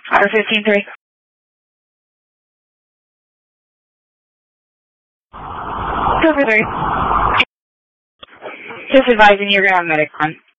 R15-3. Silver 3. Just advising you're going to have medic on.